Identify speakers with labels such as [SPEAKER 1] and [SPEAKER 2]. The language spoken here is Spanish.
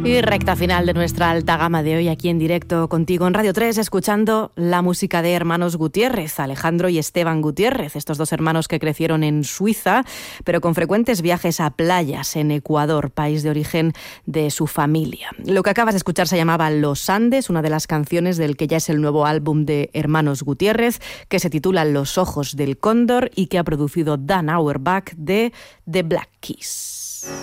[SPEAKER 1] Y recta final de nuestra alta gama de hoy aquí en directo contigo en Radio 3, escuchando la música de hermanos Gutiérrez, Alejandro y Esteban Gutiérrez, estos dos hermanos que crecieron en Suiza, pero con frecuentes viajes a playas en Ecuador, país de origen de su familia. Lo que acabas de escuchar se llamaba Los Andes, una de las canciones del que ya es el nuevo álbum de hermanos Gutiérrez, que se titula Los Ojos del Cóndor y que ha producido Dan Auerbach de The Black Keys.